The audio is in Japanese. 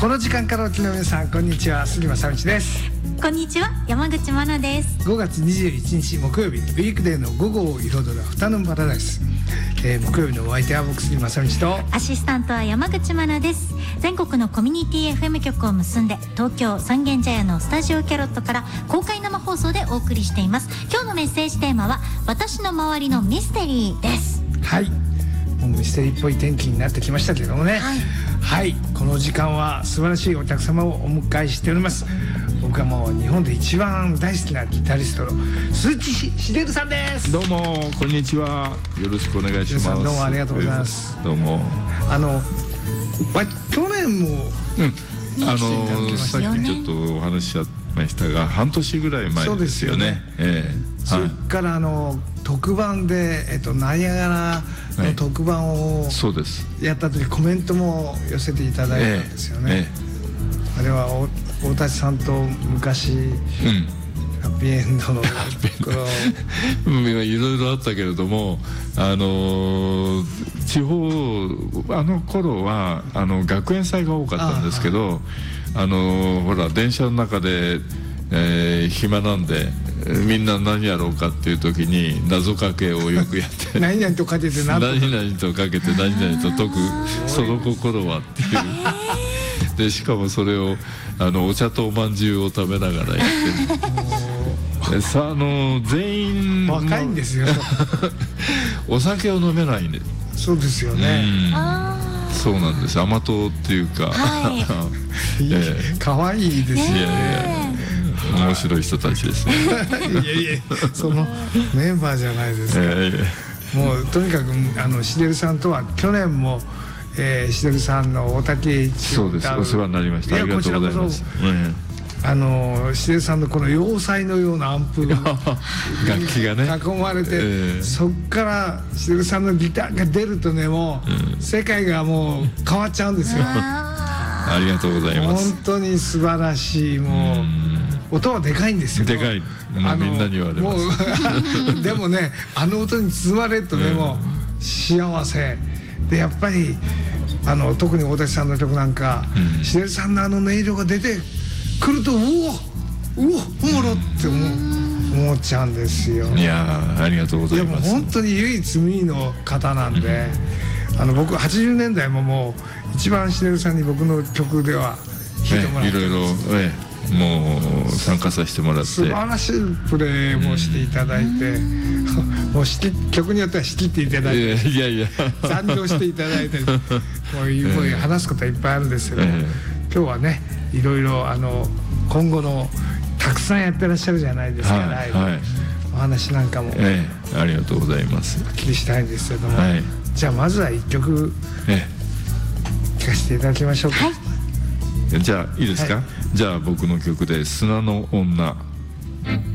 この時間からお聞きの皆さん、こんにちは、杉正道です。 こんにちは、山口真奈です。 5月21日木曜日、ウィークデーの午後を彩るアフタヌーンパラダイス。木曜日のお相手は僕、杉正道とアシスタントは山口真奈です。全国のコミュニティ FM 局を結んで、東京三軒茶屋のスタジオキャロットから公開生放送でお送りしています。今日のメッセージテーマは私の周りのミステリーです。 はい、もうミステリーっぽい天気になってきましたけどもね、はい、この時間は素晴らしいお客様をお迎えしております。僕はもう日本で一番大好きなギタリストの鈴木茂さんです。 どうもこんにちは、よろしくお願いします。 どうもありがとうございます。 どうも去年も、 さっきちょっとお話ししちゃいましたが、半年ぐらい前ですよね。 それから特番で、ナイアガラの特番をやった時、コメントも寄せていただいたんですよね。あれは大立さんと昔、ハッピーエンドのいろいろあったけれども、地方あの頃は学園祭が多かったんですけど、ほら電車の中で、暇なんでみんな何やろうかっていう時に謎かけをよくやって何々とかけて何 々とかけて何々と解くその心はっていうで、しかもそれをお茶とおまんじゅうを食べながらやってる。さあ、全員若いんですよお酒を飲めないんで。 そうですよね。 そうなんです。甘党っていうか、 可愛いですね。 面白い人たちですね。 いやそのメンバーじゃないですか。もうとにかく茂さんとは去年も茂さんの大竹一そうです、お世話になりました。ありがとうございます。 茂さんのこの要塞のようなアンプ楽器がね囲まれて、そっから茂さんのギターが出るとね、もう世界がもう変わっちゃうんですよ。 ありがとうございます。 本当に素晴らしい。もう音はでかいんですよ。 でかい。みんなに言われます。 でもね、音に包まれるとね、もう幸せで、やっぱり特に大竹さんの曲なんか、茂さんの音色が出てくると、うおもろって思っちゃうんですよ。 いやありがとうございます。 でも本当に唯一無二の方なんで、僕80年代ももう一番茂さんに僕の曲では弾いてもらって、 いろいろもう参加させてもらって、 素晴らしいプレーもしていただいて、もう曲によっては仕切っていただいて、残業していただいて、もう話すことはいっぱいあるんですけど、今日はね、いろいろ今後のたくさんやってらっしゃるじゃないですか、ライブ、お話なんかもありがとうございます。 お聞きしたいんですけども、じゃあまずは1曲聴かせていただきましょうか。 じゃあいいですか。じゃあ僕の曲で「砂の女」。